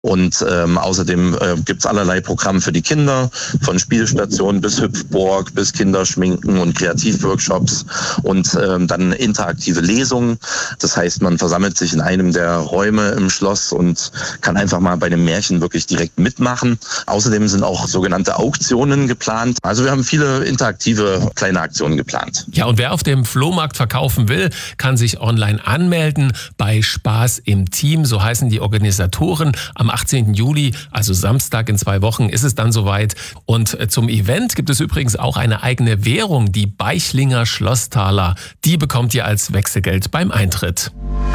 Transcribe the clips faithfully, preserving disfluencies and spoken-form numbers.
Und ähm, außerdem äh, gibt's allerlei Programme für die Kinder, von Spielstationen bis Hüpfburg, bis Kinderschminken und Kreativworkshops und ähm, dann interaktive Lesungen. Das heißt, man versammelt sich in einem der Räume im Schloss und kann einfach mal bei dem Märchen wirklich direkt mitmachen. Außerdem sind auch sogenannte Auktionen geplant. Also wir haben viele interaktive kleine Aktionen geplant. Ja, und wer auf dem Flohmarkt verkaufen will, kann sich online anmelden bei Spaß im Team, so heißen die Organisatoren. Am achtzehnten Juli, also Samstag in zwei Wochen, ist es dann soweit. Und zum Event gibt es übrigens auch eine eigene Währung, die Beichlinger Schlosstaler. Die bekommt ihr als Wechselgeld beim Eintritt.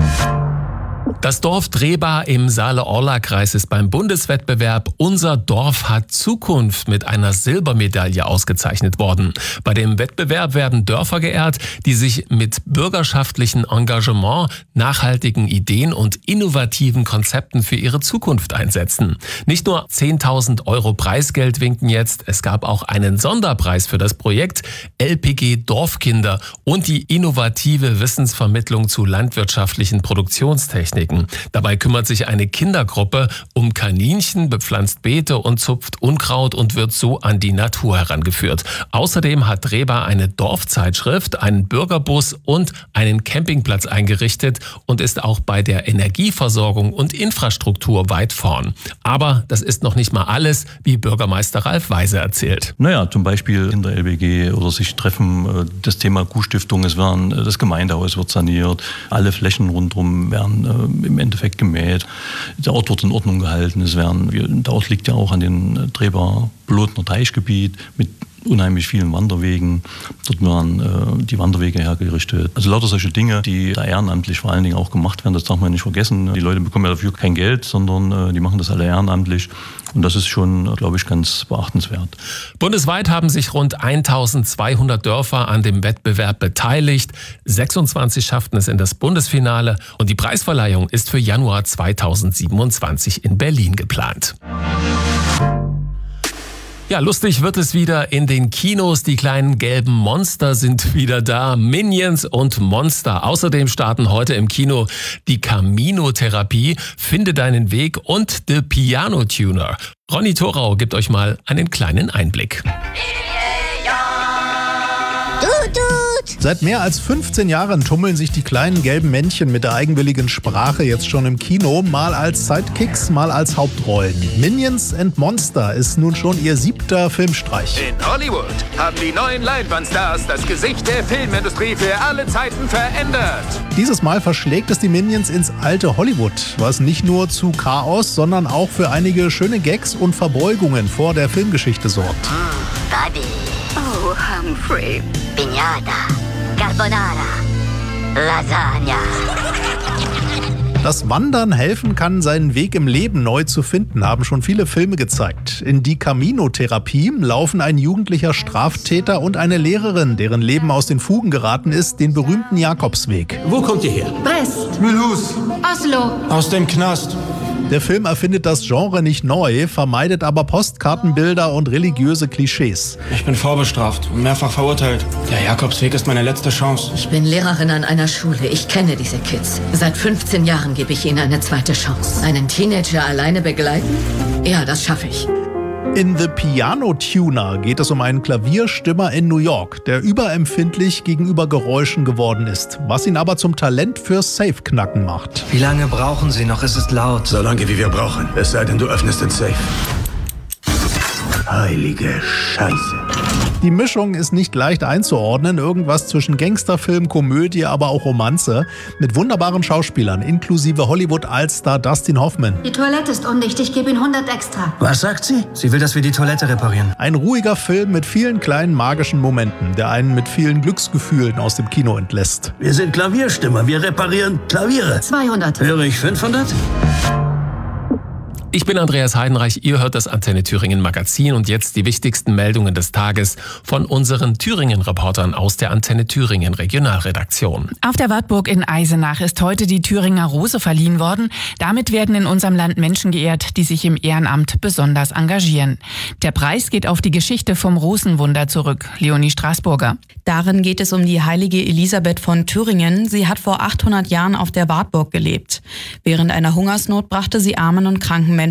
Das Dorf Drehba im Saale-Orla-Kreis ist beim Bundeswettbewerb Unser Dorf hat Zukunft mit einer Silbermedaille ausgezeichnet worden. Bei dem Wettbewerb werden Dörfer geehrt, die sich mit bürgerschaftlichem Engagement, nachhaltigen Ideen und innovativen Konzepten für ihre Zukunft einsetzen. Nicht nur zehntausend Euro Preisgeld winken jetzt, es gab auch einen Sonderpreis für das Projekt L P G Dorfkinder und die innovative Wissensvermittlung zu landwirtschaftlichen Produktionstechniken. Dabei kümmert sich eine Kindergruppe um Kaninchen, bepflanzt Beete und zupft Unkraut und wird so an die Natur herangeführt. Außerdem hat Drehba eine Dorfzeitschrift, einen Bürgerbus und einen Campingplatz eingerichtet und ist auch bei der Energieversorgung und Infrastruktur weit vorn. Aber das ist noch nicht mal alles, wie Bürgermeister Ralf Weise erzählt. Naja, zum Beispiel in der L B G oder sich treffen, das Thema Kuhstiftung, es werden, das Gemeindehaus wird saniert, alle Flächen rundherum werden im Endeffekt gemäht. Der Ort wird in Ordnung gehalten. Es werden, der Ort liegt ja auch an den Drehba Bolotner Teichgebiet mit unheimlich vielen Wanderwegen. Dort werden äh, die Wanderwege hergerichtet. Also lauter solche Dinge, die da ehrenamtlich vor allen Dingen auch gemacht werden, das darf man nicht vergessen. Die Leute bekommen ja dafür kein Geld, sondern äh, die machen das alle ehrenamtlich. Und das ist schon, glaube ich, ganz beachtenswert. Bundesweit haben sich rund eintausendzweihundert Dörfer an dem Wettbewerb beteiligt. sechsundzwanzig schafften es in das Bundesfinale. Und die Preisverleihung ist für Januar zweitausendsiebenundzwanzig in Berlin geplant. Ja, lustig wird es wieder in den Kinos. Die kleinen gelben Monster sind wieder da. Minions und Monster. Außerdem starten heute im Kino die Camino-Therapie, Finde deinen Weg und The Piano Tuner. Ronny Thorau gibt euch mal einen kleinen Einblick. Seit mehr als fünfzehn Jahren tummeln sich die kleinen gelben Männchen mit der eigenwilligen Sprache jetzt schon im Kino, mal als Sidekicks, mal als Hauptrollen. Minions and Monster ist nun schon ihr siebter Filmstreich. In Hollywood haben die neuen Leinwandstars das Gesicht der Filmindustrie für alle Zeiten verändert. Dieses Mal verschlägt es die Minions ins alte Hollywood, was nicht nur zu Chaos, sondern auch für einige schöne Gags und Verbeugungen vor der Filmgeschichte sorgt. Mm, Buddy. Oh, Humphrey. Piñata. Carbonara. Lasagna. Dass Wandern helfen kann, seinen Weg im Leben neu zu finden, haben schon viele Filme gezeigt. In die Camino-Therapie laufen ein jugendlicher Straftäter und eine Lehrerin, deren Leben aus den Fugen geraten ist, den berühmten Jakobsweg. Wo kommt ihr her? Brest. Mulhouse. Oslo. Aus dem Knast. Der Film erfindet das Genre nicht neu, vermeidet aber Postkartenbilder und religiöse Klischees. Ich bin vorbestraft und mehrfach verurteilt. Der Jakobsweg ist meine letzte Chance. Ich bin Lehrerin an einer Schule. Ich kenne diese Kids. Seit fünfzehn Jahren gebe ich ihnen eine zweite Chance. Einen Teenager alleine begleiten? Ja, das schaffe ich. In The Piano Tuner geht es um einen Klavierstimmer in New York, der überempfindlich gegenüber Geräuschen geworden ist, was ihn aber zum Talent fürs Safe-Knacken macht. Wie lange brauchen Sie noch? Es ist laut. So lange, wie wir brauchen. Es sei denn, du öffnest den Safe. Heilige Scheiße. Die Mischung ist nicht leicht einzuordnen, irgendwas zwischen Gangsterfilm, Komödie, aber auch Romanze, mit wunderbaren Schauspielern, inklusive Hollywood-Allstar Dustin Hoffman. Die Toilette ist undicht, ich gebe Ihnen hundert extra. Was sagt sie? Sie will, dass wir die Toilette reparieren. Ein ruhiger Film mit vielen kleinen magischen Momenten, der einen mit vielen Glücksgefühlen aus dem Kino entlässt. Wir sind Klavierstimmer, wir reparieren Klaviere. zweihundert. Höre ich fünfhundert? Ich bin Andreas Heidenreich, ihr hört das Antenne Thüringen Magazin und jetzt die wichtigsten Meldungen des Tages von unseren Thüringen-Reportern aus der Antenne Thüringen Regionalredaktion. Auf der Wartburg in Eisenach ist heute die Thüringer Rose verliehen worden. Damit werden in unserem Land Menschen geehrt, die sich im Ehrenamt besonders engagieren. Der Preis geht auf die Geschichte vom Rosenwunder zurück. Leonie Straßburger. Darin geht es um die heilige Elisabeth von Thüringen. Sie hat vor achthundert Jahren auf der Wartburg gelebt. Während einer Hungersnot brachte sie armen und kranken Menschen